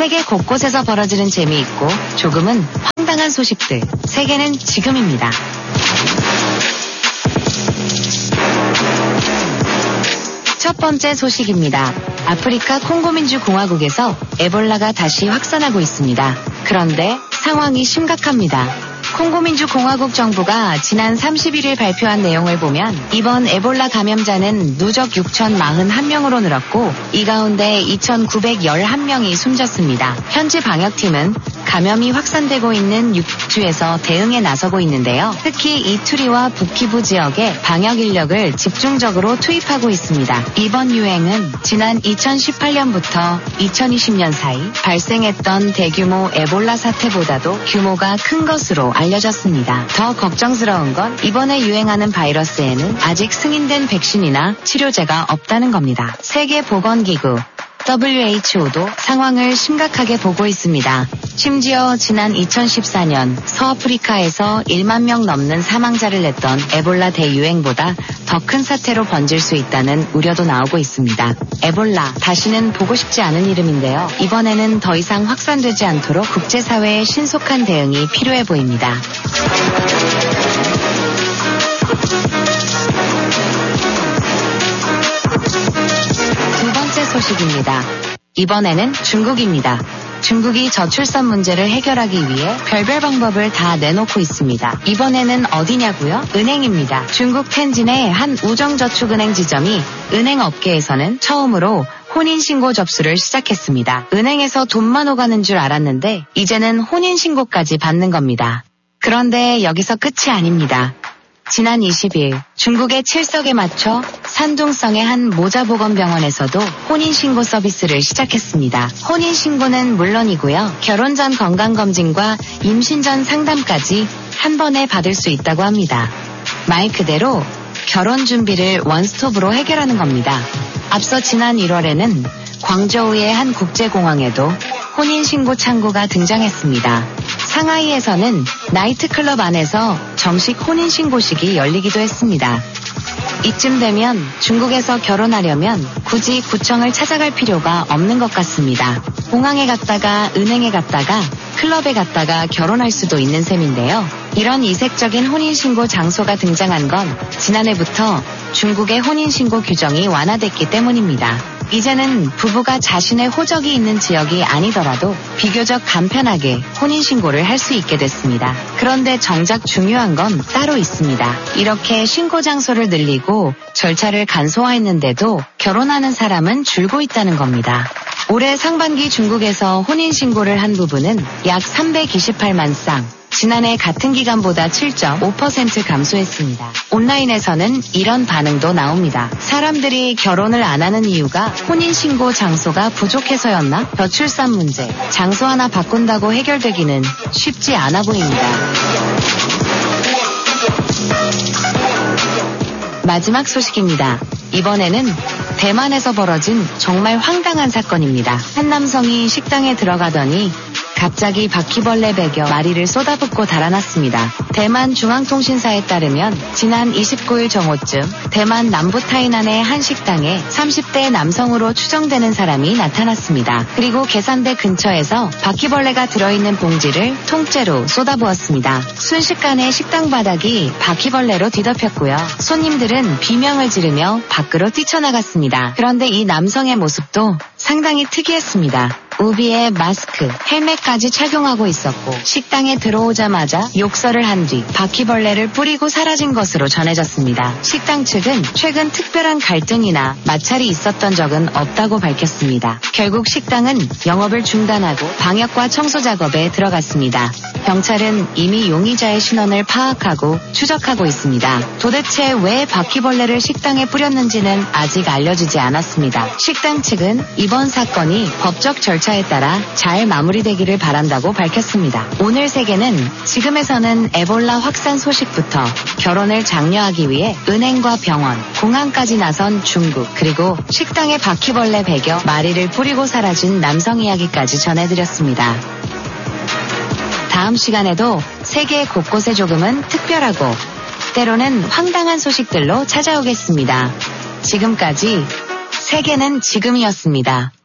세계 곳곳에서 벌어지는 재미있고 조금은 황당한 소식들. 세계는 지금입니다. 첫 번째 소식입니다. 아프리카 콩고민주공화국에서 에볼라가 다시 확산하고 있습니다. 그런데 상황이 심각합니다. 콩고민주공화국 정부가 지난 31일 발표한 내용을 보면 이번 에볼라 감염자는 누적 6,041명으로 늘었고 이 가운데 2,911명이 숨졌습니다. 현지 방역팀은 감염이 확산되고 있는 6주에서 대응에 나서고 있는데요. 특히 이투리와 북키부 지역에 방역 인력을 집중적으로 투입하고 있습니다. 이번 유행은 지난 2018년부터 2020년 사이 발생했던 대규모 에볼라 사태보다도 규모가 큰 것으로 알려졌습니다. 더 걱정스러운 건 이번에 유행하는 바이러스에는 아직 승인된 백신이나 치료제가 없다는 겁니다. 세계보건기구 WHO도 상황을 심각하게 보고 있습니다. 심지어 지난 2014년 서아프리카에서 1만 명 넘는 사망자를 냈던 에볼라 대유행보다 더 큰 사태로 번질 수 있다는 우려도 나오고 있습니다. 에볼라, 다시는 보고 싶지 않은 이름인데요. 이번에는 더 이상 확산되지 않도록 국제사회의 신속한 대응이 필요해 보입니다. 두 번째 소식입니다. 이번에는 중국입니다. 중국이 저출산 문제를 해결하기 위해 별별 방법을 다 내놓고 있습니다. 이번에는 어디냐고요? 은행입니다. 중국 텐진의 한 우정저축은행 지점이 은행 업계에서는 처음으로 혼인신고 접수를 시작했습니다. 은행에서 돈만 오가는 줄 알았는데 이제는 혼인신고까지 받는 겁니다. 그런데 여기서 끝이 아닙니다. 지난 20일 중국의 칠석에 맞춰 산둥성의 한 모자보건병원에서도 혼인신고 서비스를 시작했습니다. 혼인신고는 물론이고요. 결혼 전 건강검진과 임신 전 상담까지 한 번에 받을 수 있다고 합니다. 말 그대로 결혼 준비를 원스톱으로 해결하는 겁니다. 앞서 지난 1월에는 광저우의 한 국제공항에도 혼인신고 창구가 등장했습니다. 상하이에서는 나이트클럽 안에서 정식 혼인신고식이 열리기도 했습니다. 이쯤 되면 중국에서 결혼하려면 굳이 구청을 찾아갈 필요가 없는 것 같습니다. 공항에 갔다가 은행에 갔다가 클럽에 갔다가 결혼할 수도 있는 셈인데요. 이런 이색적인 혼인신고 장소가 등장한 건 지난해부터 중국의 혼인신고 규정이 완화됐기 때문입니다. 이제는 부부가 자신의 호적이 있는 지역이 아니더라도 비교적 간편하게 혼인신고를 할 수 있게 됐습니다. 그런데 정작 중요한 건 따로 있습니다. 이렇게 신고 장소를 늘리고 절차를 간소화했는데도 결혼하는 사람은 줄고 있다는 겁니다. 올해 상반기 중국에서 혼인신고를 한 부부는 약 328만 쌍. 지난해 같은 기간보다 7.5% 감소했습니다. 온라인에서는 이런 반응도 나옵니다. 사람들이 결혼을 안 하는 이유가 혼인신고 장소가 부족해서였나? 저출산 문제, 장소 하나 바꾼다고 해결되기는 쉽지 않아 보입니다. 마지막 소식입니다. 이번에는 대만에서 벌어진 정말 황당한 사건입니다. 한 남성이 식당에 들어가더니 갑자기 바퀴벌레 100여 마리를 쏟아붓고 달아났습니다. 대만 중앙통신사에 따르면 지난 29일 정오쯤 대만 남부 타이난의 한 식당에 30대 남성으로 추정되는 사람이 나타났습니다. 그리고 계산대 근처에서 바퀴벌레가 들어있는 봉지를 통째로 쏟아부었습니다. 순식간에 식당 바닥이 바퀴벌레로 뒤덮였고요. 손님들은 비명을 지르며 밖으로 뛰쳐나갔습니다. 그런데 이 남성의 모습도 상당히 특이했습니다. 우비에 마스크, 헬멧까지 착용하고 있었고 식당에 들어오자마자 욕설을 한 뒤 바퀴벌레를 뿌리고 사라진 것으로 전해졌습니다. 식당 측은 최근 특별한 갈등이나 마찰이 있었던 적은 없다고 밝혔습니다. 결국 식당은 영업을 중단하고 방역과 청소 작업에 들어갔습니다. 경찰은 이미 용의자의 신원을 파악하고 추적하고 있습니다. 도대체 왜 바퀴벌레를 식당에 뿌렸는지는 아직 알려지지 않았습니다. 식당 측은 이번 사건이 법적 절차에 따라 잘 마무리되기를 바란다고 밝혔습니다. 오늘 세계는 지금에서는 에볼라 확산 소식부터 결혼을 장려하기 위해 은행과 병원, 공항까지 나선 중국, 그리고 식당에 바퀴벌레 100여 마리를 뿌리고 사라진 남성 이야기까지 전해드렸습니다. 다음 시간에도 세계 곳곳에 조금은 특별하고 때로는 황당한 소식들로 찾아오겠습니다. 지금까지 세계는 지금이었습니다.